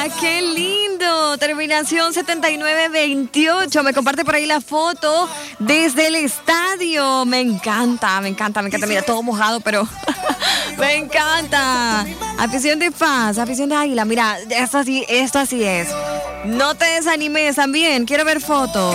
qué lindo. Terminación 7928. Me comparte por ahí la foto desde el estadio. Me encanta. Mira, todo mojado, pero me encanta. Afición de Paz, afición de Águila. Mira, esto así es. No te desanimes también. Quiero ver fotos.